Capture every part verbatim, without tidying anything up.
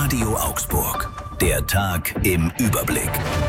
Radio Augsburg. Der Tag im Überblick.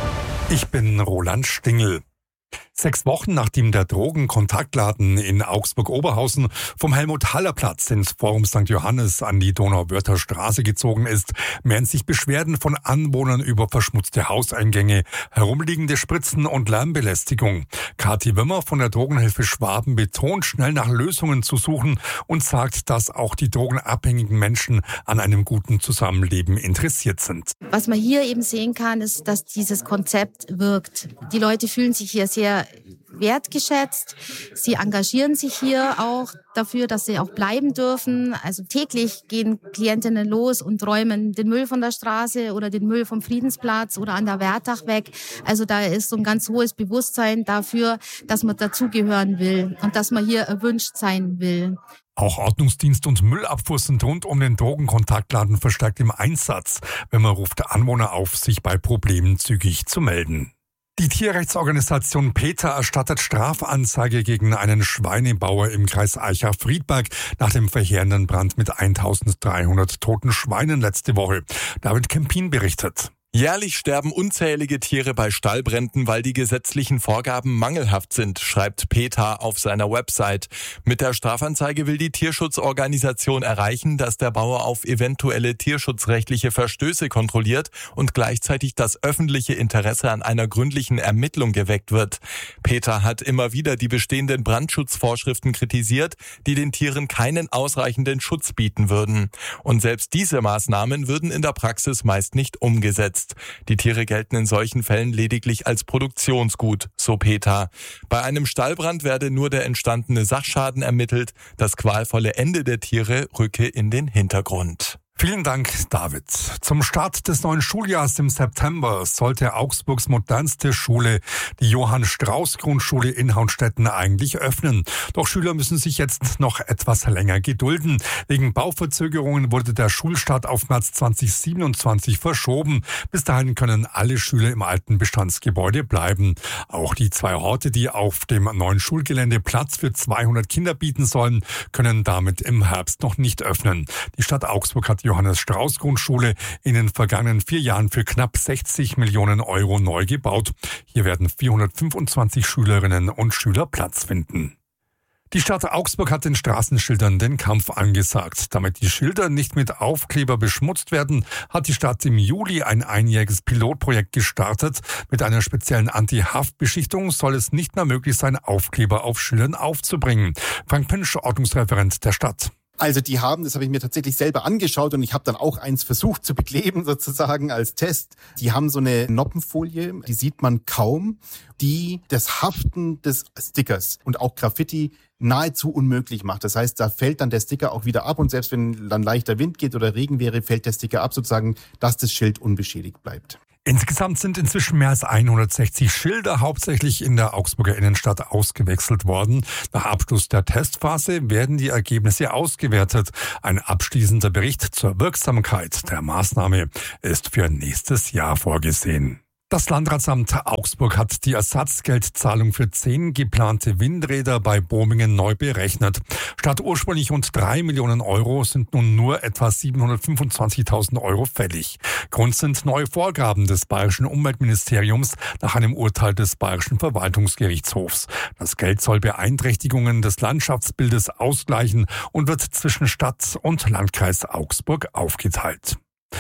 Ich bin Roland Stingel. Sechs Wochen nachdem der Drogenkontaktladen in Augsburg-Oberhausen vom Helmut-Haller-Platz ins Forum Sankt Johannes an die Donauwörther Straße gezogen ist, mehren sich Beschwerden von Anwohnern über verschmutzte Hauseingänge, herumliegende Spritzen und Lärmbelästigung. Kathi Wimmer von der Drogenhilfe Schwaben betont, schnell nach Lösungen zu suchen und sagt, dass auch die drogenabhängigen Menschen an einem guten Zusammenleben interessiert sind. Was man hier eben sehen kann, ist, dass dieses Konzept wirkt. Die Leute fühlen sich hier sehr wertgeschätzt. Sie engagieren sich hier auch dafür, dass sie auch bleiben dürfen. Also täglich gehen Klientinnen los und räumen den Müll von der Straße oder den Müll vom Friedensplatz oder an der Wertach weg. Also da ist so ein ganz hohes Bewusstsein dafür, dass man dazugehören will und dass man hier erwünscht sein will. Auch Ordnungsdienst und Müllabfuhr sind rund um den Drogenkontaktladen verstärkt im Einsatz. Wenn man ruft Anwohner auf, sich bei Problemen zügig zu melden. Die Tierrechtsorganisation PETA erstattet Strafanzeige gegen einen Schweinebauer im Kreis Aicha-Friedberg nach dem verheerenden Brand mit eintausenddreihundert toten Schweinen letzte Woche. David Kempin berichtet. Jährlich sterben unzählige Tiere bei Stallbränden, weil die gesetzlichen Vorgaben mangelhaft sind, schreibt PETA auf seiner Website. Mit der Strafanzeige will die Tierschutzorganisation erreichen, dass der Bauer auf eventuelle tierschutzrechtliche Verstöße kontrolliert und gleichzeitig das öffentliche Interesse an einer gründlichen Ermittlung geweckt wird. PETA hat immer wieder die bestehenden Brandschutzvorschriften kritisiert, die den Tieren keinen ausreichenden Schutz bieten würden. Und selbst diese Maßnahmen würden in der Praxis meist nicht umgesetzt. Die Tiere gelten in solchen Fällen lediglich als Produktionsgut, so PETA. Bei einem Stallbrand werde nur der entstandene Sachschaden ermittelt. Das qualvolle Ende der Tiere rücke in den Hintergrund. Vielen Dank, David. Zum Start des neuen Schuljahrs im September sollte Augsburgs modernste Schule, die Johann-Strauß-Grundschule in Haunstetten, eigentlich öffnen. Doch Schüler müssen sich jetzt noch etwas länger gedulden. Wegen Bauverzögerungen wurde der Schulstart auf März zweitausendsiebenundzwanzig verschoben. Bis dahin können alle Schüler im alten Bestandsgebäude bleiben. Auch die zwei Horte, die auf dem neuen Schulgelände Platz für zweihundert Kinder bieten sollen, können damit im Herbst noch nicht öffnen. Die Stadt Augsburg hat die Johannes-Strauß-Grundschule in den vergangenen vier Jahren für knapp sechzig Millionen Euro neu gebaut. Hier werden vierhundertfünfundzwanzig Schülerinnen und Schüler Platz finden. Die Stadt Augsburg hat den Straßenschildern den Kampf angesagt. Damit die Schilder nicht mit Aufkleber beschmutzt werden, hat die Stadt im Juli ein einjähriges Pilotprojekt gestartet. Mit einer speziellen Anti-Haftbeschichtung soll es nicht mehr möglich sein, Aufkleber auf Schildern aufzubringen. Frank Pinsch, Ordnungsreferent der Stadt. Also die haben, das habe ich mir tatsächlich selber angeschaut und ich habe dann auch eins versucht zu bekleben sozusagen als Test. Die haben so eine Noppenfolie, die sieht man kaum, die das Haften des Stickers und auch Graffiti nahezu unmöglich macht. Das heißt, da fällt dann der Sticker auch wieder ab und selbst wenn dann leichter Wind geht oder Regen wäre, fällt der Sticker ab sozusagen, dass das Schild unbeschädigt bleibt. Insgesamt sind inzwischen mehr als hundertsechzig Schilder hauptsächlich in der Augsburger Innenstadt ausgewechselt worden. Nach Abschluss der Testphase werden die Ergebnisse ausgewertet. Ein abschließender Bericht zur Wirksamkeit der Maßnahme ist für nächstes Jahr vorgesehen. Das Landratsamt Augsburg hat die Ersatzgeldzahlung für zehn geplante Windräder bei Bomingen neu berechnet. Statt ursprünglich rund drei Millionen Euro sind nun nur etwa siebenhundertfünfundzwanzigtausend Euro fällig. Grund sind neue Vorgaben des Bayerischen Umweltministeriums nach einem Urteil des Bayerischen Verwaltungsgerichtshofs. Das Geld soll Beeinträchtigungen des Landschaftsbildes ausgleichen und wird zwischen Stadt und Landkreis Augsburg aufgeteilt.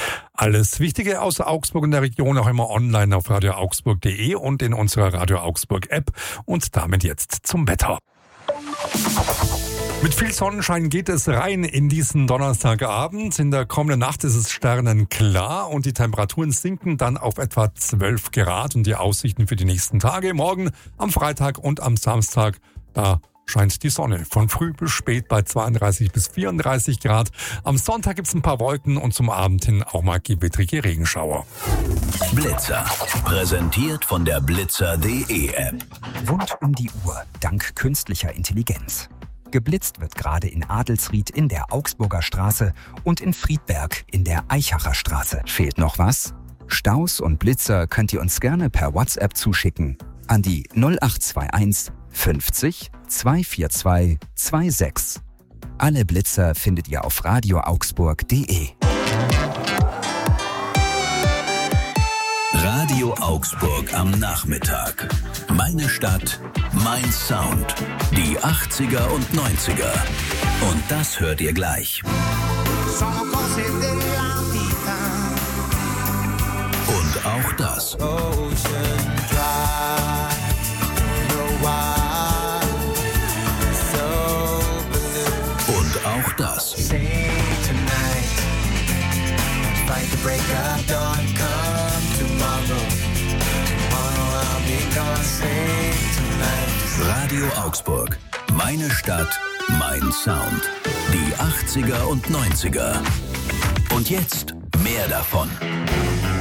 Alles Wichtige aus Augsburg und der Region auch immer online auf radio augsburg punkt de und in unserer Radio Augsburg App. Und damit jetzt zum Wetter. Mit viel Sonnenschein geht es rein in diesen Donnerstagabend. In der kommenden Nacht ist es sternenklar und die Temperaturen sinken dann auf etwa zwölf Grad. Und die Aussichten für die nächsten Tage, morgen, am Freitag und am Samstag, da scheint die Sonne von früh bis spät bei zweiunddreißig bis vierunddreißig Grad. Am Sonntag gibt es ein paar Wolken und zum Abend hin auch mal gewittrige Regenschauer. Blitzer, präsentiert von der blitzer punkt de App. Rund um die Uhr, dank künstlicher Intelligenz. Geblitzt wird gerade in Adelsried in der Augsburger Straße und in Friedberg in der Aichacher Straße. Fehlt noch was? Staus und Blitzer könnt ihr uns gerne per WhatsApp zuschicken an die null acht zwei eins fünfzig zweihundertvierundzwanzig sechsundzwanzig. Alle Blitzer findet ihr auf radio augsburg punkt de. Radio Augsburg am Nachmittag. Meine Stadt, mein Sound. Die achtziger und neunziger. Und das hört ihr gleich. Und auch das. Und auch das. Radio Augsburg. Meine Stadt, mein Sound. Die achtziger und neunziger. Und jetzt mehr davon.